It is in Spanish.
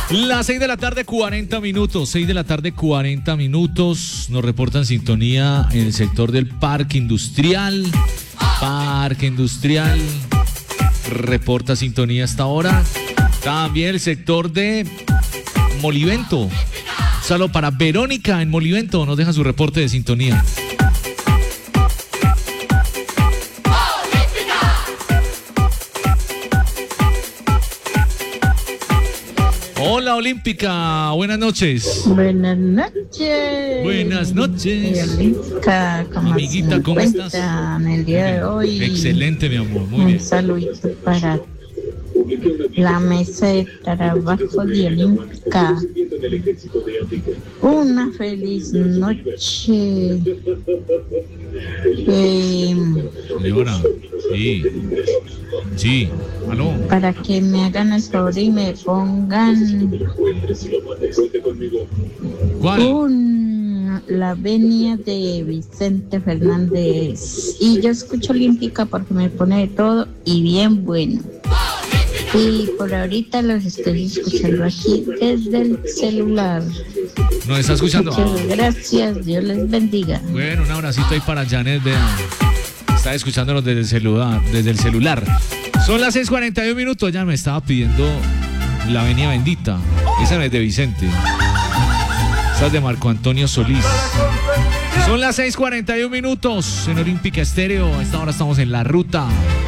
Las 6 de la tarde, 40 minutos. 6 de la tarde, 40 minutos. Nos reportan sintonía en el sector del Parque Industrial. Parque Industrial. Reporta sintonía hasta ahora. También el sector de Molivento. Saludo para Verónica en Molivento. Nos deja su reporte de sintonía. Hola Olímpica, buenas noches. Buenas noches. Buenas noches. Olímpica, amiguita, ¿cómo estás? En el día de hoy. Excelente, mi amor, muy bien. Un saludito para la mesa de trabajo de Olímpica. Una feliz noche. Leora, sí, aló. Para que me hagan el favor y me pongan ¿Cuál? la venia de Vicente Fernández. Y yo escucho Olímpica porque me pone de todo y bien bueno. Y por ahorita los estoy escuchando aquí desde el celular. ¿Nos está escuchando? Muchas gracias, Dios les bendiga. Bueno, un abracito ahí para Janet, vean. Está escuchándonos desde el celular. Son las 6:41 minutos, ya me estaba pidiendo la venia bendita. Esa no es de Vicente. Esa es de Marco Antonio Solís. Son las 6:41 minutos en Olímpica Estéreo. A esta hora estamos en la ruta.